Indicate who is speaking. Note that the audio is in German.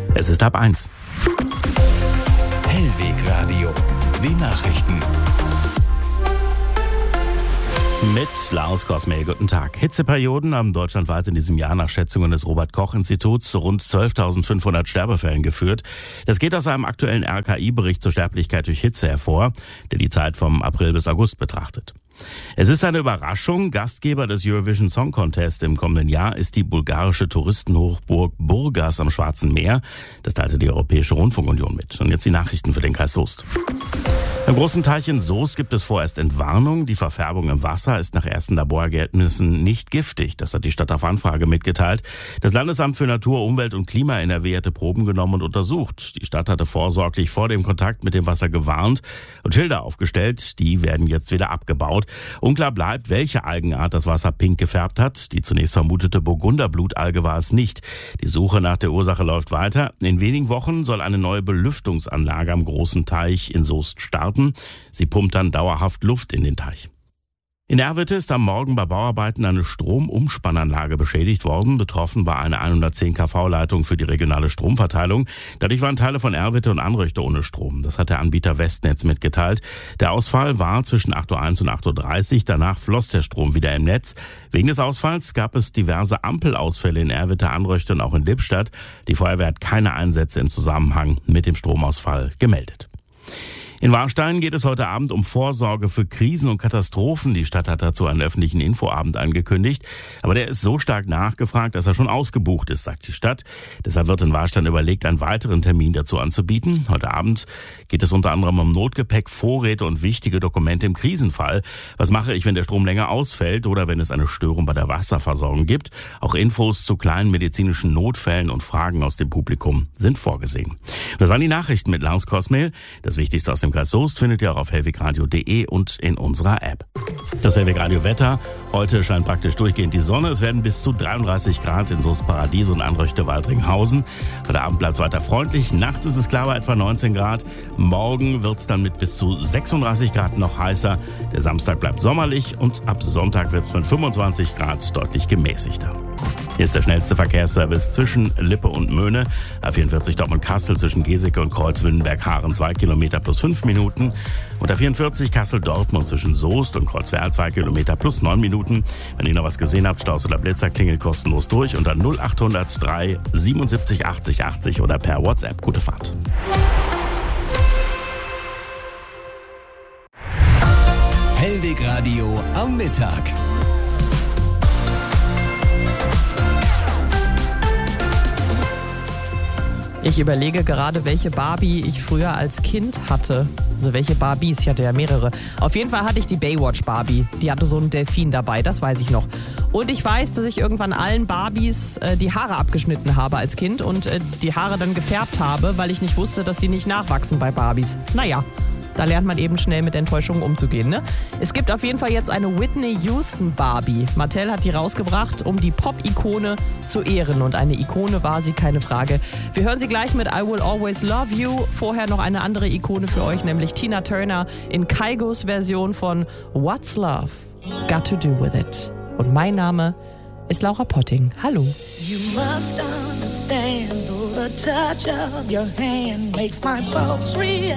Speaker 1: Es ist 1:30.
Speaker 2: Hellwegradio, die Nachrichten.
Speaker 1: Mit Lars Kosmel, guten Tag. Hitzeperioden haben deutschlandweit in diesem Jahr nach Schätzungen des Robert-Koch-Instituts zu rund 12.500 Sterbefällen geführt. Das geht aus einem aktuellen RKI-Bericht zur Sterblichkeit durch Hitze hervor, der die Zeit vom April bis August betrachtet. Es ist eine Überraschung. Gastgeber des Eurovision Song Contest im kommenden Jahr ist die bulgarische Touristenhochburg Burgas am Schwarzen Meer. Das teilte die Europäische Rundfunkunion mit. Und jetzt die Nachrichten für den Kreis Soest. Im großen Teich in Soest gibt es vorerst Entwarnung. Die Verfärbung im Wasser ist nach ersten Laborergebnissen nicht giftig. Das hat die Stadt auf Anfrage mitgeteilt. Das Landesamt für Natur, Umwelt und Klima NRW hatte Proben genommen und untersucht. Die Stadt hatte vorsorglich vor dem Kontakt mit dem Wasser gewarnt und Schilder aufgestellt. Die werden jetzt wieder abgebaut. Unklar bleibt, welche Algenart das Wasser pink gefärbt hat. Die zunächst vermutete Burgunderblutalge war es nicht. Die Suche nach der Ursache läuft weiter. In wenigen Wochen soll eine neue Belüftungsanlage am großen Teich in Soest starten. Sie pumpt dann dauerhaft Luft in den Teich. In Erwitte ist am Morgen bei Bauarbeiten eine Stromumspannanlage beschädigt worden. Betroffen war eine 110 kV-Leitung für die regionale Stromverteilung. Dadurch waren Teile von Erwitte und Anröchte ohne Strom. Das hat der Anbieter Westnetz mitgeteilt. Der Ausfall war zwischen 8.01 und 8.30 Uhr. Danach floss der Strom wieder im Netz. Wegen des Ausfalls gab es diverse Ampelausfälle in Erwitte, Anröchte und auch in Lippstadt. Die Feuerwehr hat keine Einsätze im Zusammenhang mit dem Stromausfall gemeldet. In Warstein geht es heute Abend um Vorsorge für Krisen und Katastrophen. Die Stadt hat dazu einen öffentlichen Infoabend angekündigt. Aber der ist so stark nachgefragt, dass er schon ausgebucht ist, sagt die Stadt. Deshalb wird in Warstein überlegt, einen weiteren Termin dazu anzubieten. Heute Abend geht es unter anderem um Notgepäck, Vorräte und wichtige Dokumente im Krisenfall. Was mache ich, wenn der Strom länger ausfällt oder wenn es eine Störung bei der Wasserversorgung gibt? Auch Infos zu kleinen medizinischen Notfällen und Fragen aus dem Publikum sind vorgesehen. Das waren die Nachrichten mit Lars Kosmel. Das Wichtigste aus dem Kreis Soest findet ihr auch auf hellwegradio.de und in unserer App. Das Hellwegradio-Wetter. Heute scheint praktisch durchgehend die Sonne. Es werden bis zu 33 Grad in Soest Paradies und Anröchte Waldringhausen. Heute Abend bleibt es weiter freundlich. Nachts ist es klar bei etwa 19 Grad. Morgen wird es dann mit bis zu 36 Grad noch heißer. Der Samstag bleibt sommerlich und ab Sonntag wird es mit 25 Grad deutlich gemäßigter. Hier ist der schnellste Verkehrsservice zwischen Lippe und Möhne. A44 Dortmund-Kassel zwischen Geseke und Kreuz-Windenberg-Haaren 2 Kilometer plus 5 Minuten. Und A44 Kassel-Dortmund zwischen Soest und Kreuzwerl 2 Kilometer plus 9 Minuten. Wenn ihr noch was gesehen habt, Staus oder Blitzer, klingelt kostenlos durch unter 0800 3 77 80 80 oder per WhatsApp. Gute Fahrt.
Speaker 2: Hellwegradio am Mittag.
Speaker 3: Ich überlege gerade, welche Barbie ich früher als Kind hatte. Also welche Barbies, ich hatte ja mehrere. Auf jeden Fall hatte ich die Baywatch Barbie. Die hatte so einen Delfin dabei, das weiß ich noch. Und ich weiß, dass ich irgendwann allen Barbies die Haare abgeschnitten habe als Kind und die Haare dann gefärbt habe, weil ich nicht wusste, dass sie nicht nachwachsen bei Barbies. Naja. Da lernt man eben schnell mit Enttäuschungen umzugehen, ne? Es gibt auf jeden Fall jetzt eine Whitney Houston Barbie. Mattel hat die rausgebracht, um die Pop-Ikone zu ehren. Und eine Ikone war sie, keine Frage. Wir hören sie gleich mit I Will Always Love You. Vorher noch eine andere Ikone für euch, nämlich Tina Turner in Kaigos Version von What's Love Got to Do With It. Und mein Name ist Laura Potting. Hallo.
Speaker 4: You must understand, the touch of your hand makes my pulse react.